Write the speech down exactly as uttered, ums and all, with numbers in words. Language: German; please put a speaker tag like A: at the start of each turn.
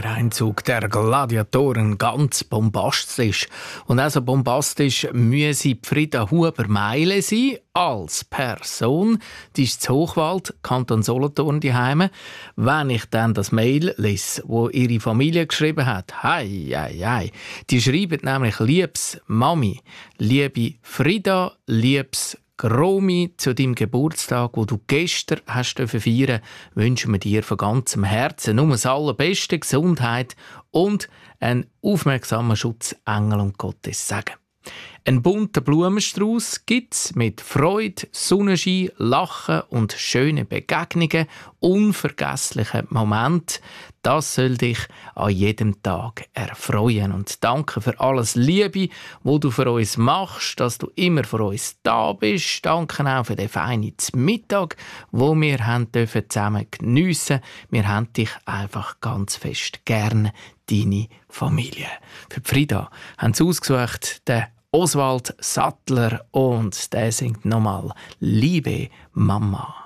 A: der Einzug der Gladiatoren ganz bombastisch. Und auch so bombastisch müsse Frieda Huber-Meile sein, als Person. Die ist zu Hochwald, Kanton Solothurn, daheim. Wenn ich dann das Mail lese, wo ihre Familie geschrieben hat, hei, hei, hei. Die schreiben nämlich: Liebes Mami, liebe Frieda, liebes Gromi, zu deinem Geburtstag, wo du gestern hast feiern, wünschen wir dir von ganzem Herzen nur das allerbeste, Gesundheit und einen aufmerksamen Schutzengel und Gottes Segen. Ein bunter Blumenstrauß gibt's mit Freude, Sonnenschein, Lachen und schönen Begegnungen, unvergesslichen Momenten. Das soll dich an jedem Tag erfreuen. Und danke für alles Liebe, wo du für uns machst, dass du immer für uns da bist. Danke auch für den feinen Mittag, wo wir haben dürfen zusammen geniessen. Wir haben dich einfach ganz fest gern, deine Familie. Für Frieda haben sie ausgesucht, den Oswald Sattler, und der singt nochmal «Liebe Mama».